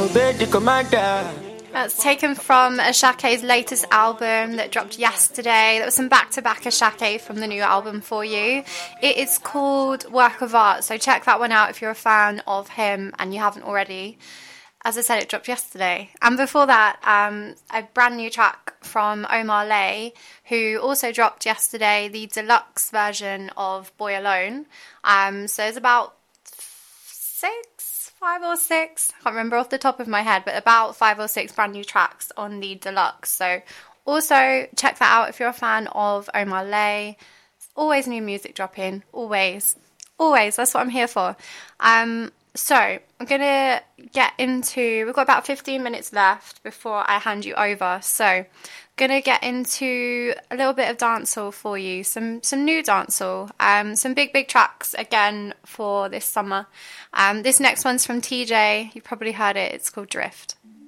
obey the commander. That's taken from Ashake's latest album that dropped yesterday. There was some back-to-back Ashake from the new album for you. It is called Work of Art, so check that one out if you're a fan of him and you haven't already. As I said, it dropped yesterday. And before that, a brand new track from Omar Lay, who also dropped yesterday the deluxe version of Boy Alone. So it's about 5 or 6, I can't remember off the top of my head, but about 5 or 6 brand new tracks on the deluxe. So also check that out if you're a fan of Omar Lay. There's always new music dropping, always, that's what I'm here for. So I'm going to get into, we've got about 15 minutes left before I hand you over. So going to get into a little bit of dancehall for you, some new dancehall, some big tracks again for this summer. This next one's from TJ. You've probably heard it. It's called Drift.